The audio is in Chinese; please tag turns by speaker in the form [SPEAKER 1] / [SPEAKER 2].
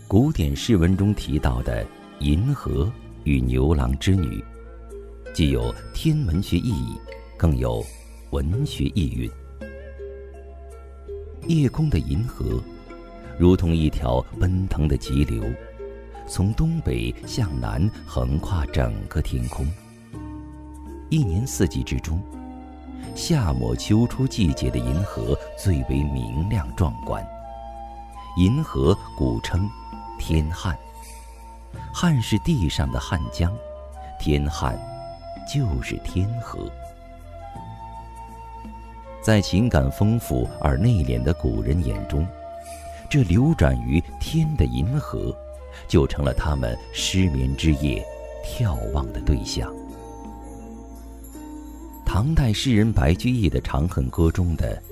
[SPEAKER 1] 古典诗文中提到的银河与牛郎织女，既有天文学意义，更有文学意蕴。夜空的银河如同一条奔腾的急流，从东北向南横跨整个天空。一年四季之中，夏末秋初季节的银河最为明亮壮观。银河古称天汉，汉是地上的汉江，天汉就是天河。在情感丰富而内敛的古人眼中，这流转于天的银河就成了他们失眠之夜眺望的对象。唐代诗人白居易的《长恨歌》中的